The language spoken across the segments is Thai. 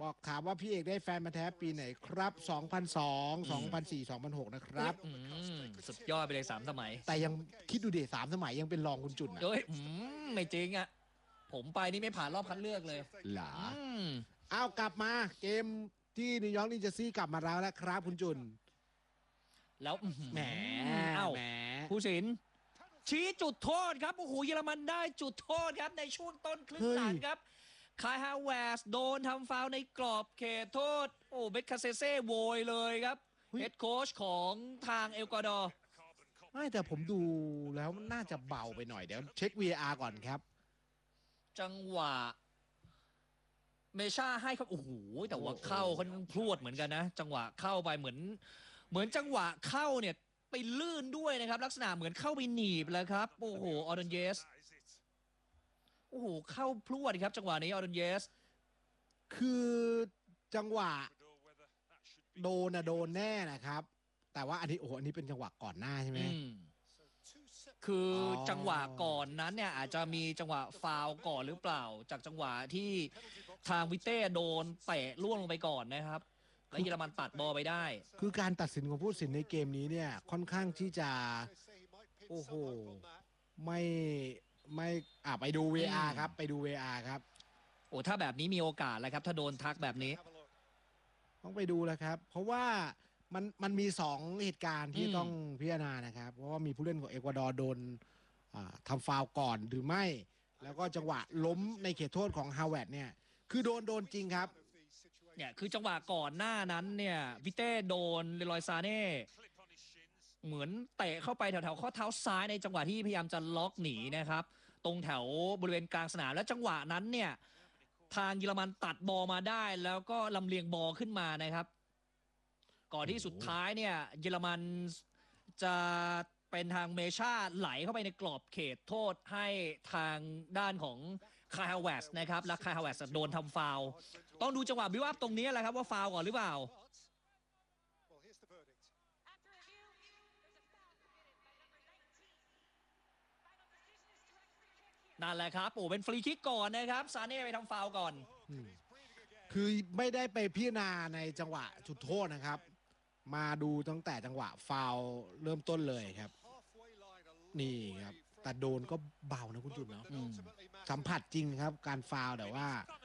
บอกถามว่าพี่เอกได้แฟนมาแท้ปีไหนครับ 2002 2004 2006 นะครับสุดยอดไปเลย3 สมัยแต่ยังคิดดูดิ3 สมัยยังเป็นรองคุณจุนอ่ะเฮ้ยไม่จริงอ่ะผมไปนี่ไม่ผ่านรอบคัดเลือกเลยหรอเอากลับมาเกมที่นิวยอร์กนิวเจอร์ซีย์กลับมาแล้วนะครับคุณจุนแล้วแหมผู้สินชี้จุดโทษครับโอ้โหเยอรมันได้จุดโทษครับในช่วงต้นครึ่งหลังครับคายฮาเวสโดนทำฟาวล์ในกรอบเขตโทษโอ้เบคคาเซเซ่โวยเลยครับเฮดโค้ชของทางเอลกวาดอร์ไม่แต่ผมดูแล้วน่าจะเบาไปหน่อยเดี๋ยวเช็ค VAR ก่อนครับจังหวะเมชาให้ครับโอ้โหแต่ว่าเข้าค่อนข้างพรวดเหมือนกันนะจังหวะเข้าไปเหมือนจังหวะเข้าเนี่ยไปลื่นด้วยนะครับลักษณะเหมือนเข้าไปหนีบแล้วครับโอ้โหออร์ดอนเยสโอ้โหเข้าพรวดครับจังหวะนี้ออร์ดอนเยสคือจังหวะโดนโดนแน่นะครับแต่ว่าอันนี้โอ้โหอันนี้เป็นจังหวะก่อนหน้าใช่ไหมคือจังหวะก่อนนั้นเนี่ยอาจจะมีจังหวะฟาวล์ก่อนหรือเปล่าจากจังหวะที่ทางวิเต้โดนเตะล่วงลงไปก่อนนะครับและเยอรมันตัดบอลไปได้คือการตัดสินของผู้ตัดสินในเกมนี้เนี่ยค่อนข้างที่จะโอ้โหไม่ไปดู VR ครับไปดู VR ครับโอ้ถ้าแบบนี้มีโอกาสแล้วครับถ้าโดนทักแบบนี้ต้องไปดูแล้วครับเพราะว่ามันมี2เหตุการณ์ที่ต้องพิจารณานะครับเพราะว่ามีผู้เล่นของเอกวาดอร์โดนทำฟาวล์ก่อนหรือไม่แล้วก็จังหวะล้มในเขตโทษของฮาวเวิร์ดเนี่ยคือโดนจริงครับเนี่ยคือจังหวะก่อนหน้านั้นเนี่ยวิเต้โดนเลรอยซาเน่เหมือนเตะเข้าไปแถวๆข้อเท้าซ้ายในจังหวะที่พยายามจะล็อกหนีนะครับตรงแถวบริเวณกลางสนามแล้วจังหวะนั้นเนี่ยทางเยอรมันตัดบอลมาได้แล้วก็ลำเลียงบอลขึ้นมานะครับก่อนที่สุดท้ายเนี่ยเยอรมันจะเป็นทางเมชาไหลเข้าไปในกรอบเขตโทษให้ทางด้านของคายฮาเวสนะครับและคายฮาเวสโดนทำฟาวล์ต้องดูจังหวะบิวอัพตรงนี้แหละครับว่าฟาวล์ก่อนหรือเปล่านั่นแหละครับโอ้เป็นฟรีคิกก่อนนะครับซาเน่ไปทำฟาวล์ก่อนคือไม่ได้ไปพิจารณาในจังหวะจุดโทษนะครับมาดูตั้งแต่จังหวะฟาวล์เริ่มต้นเลยครับนี่ครับแต่โดนก็เบานะคุณจุนเนาะสัมผัสจริงครับการฟาวล์แต่ว่า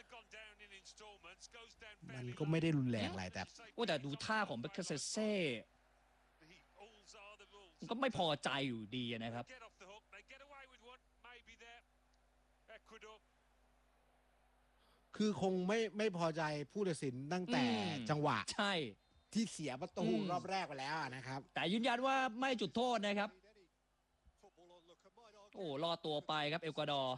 มันก็ไม่ได้รุนแรงอะไรแต่ดูท่าของเบคเคเซเซ่ก็ไม่พอใจอยู่ดีนะครับคือคงไม่พอใจผู้ตัดสินตั้งแต่จังหวะใช่ที่เสียประตูรอบแรกไปแล้วนะครับแต่ยืนยันว่าไม่จุดโทษนะครับโอ้รอตัวไปครับเอกวาดอร์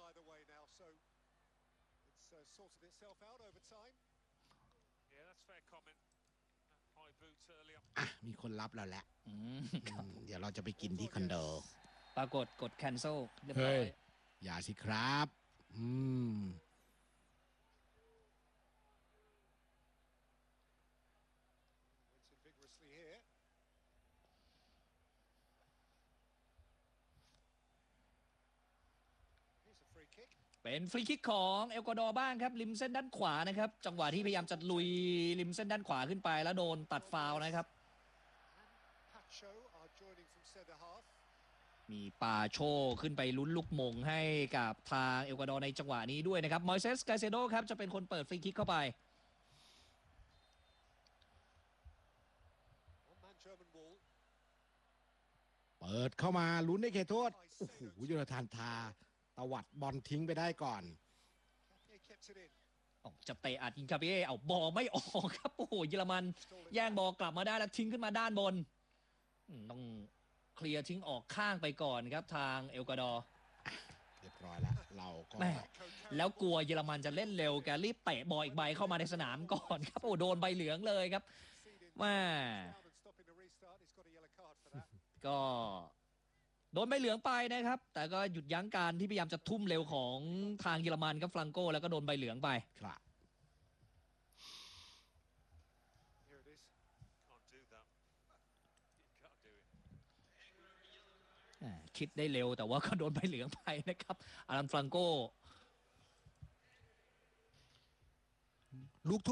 มีคนรับเราแล้วเดี๋ยวเราจะไปกินที่คอนโดปรากฏกด cancel เรียบร้อยอย่าสิครับเป็นฟรีคิกของเอกวาดอร์บ้างครับริมเส้นด้านขวานะครับจังหวะที่พยายามจะลุยริมเส้นด้านขวาขึ้นไปแล้วโดนตัดฟาวล์นะครับมีปาโชขึ้นไปลุ้นลูกมงให้กับทางเอกวาดอร์ในจังหวะนี้ด้วยนะครับมอยเซสกาเซโดครับจะเป็นคนเปิดฟรีคิกเข้าไปเปิดเข้ามาลุ้นในเขตโทษโอ้โหโยนาธานทาตวัดบอลทิ้งไปได้ก่อนจะเตะอัดยิงคาเป้เอาบอลไม่ออกครับโอ้โหเยอรมันแย่งบอลกลับมาได้แล้วทิ้งขึ้นมาด้านบนต้องเคลียร์ทิ้งออกข้างไปก่อนครับทางเอกวาดอร์เรียบร้อยแล้วเราก็แล้วกลัวเยอรมันจะเล่นเร็วแกรีบเตะบอลอีกใบเข้ามาในสนามก่อนครับโอ้โดนใบเหลืองเลยครับมาก็โดนใบเหลืองไปนะครับแต่ก็หยุดยั้งการที่พยายามจะทุ่มเร็วของทางเยอรมันครับฟรังโกแล้วก็โดนใบเหลืองไปครับคิดได้เร็วแต่ว่าก็โดนใบเหลืองไปนะครับอารันฟรังโกลูก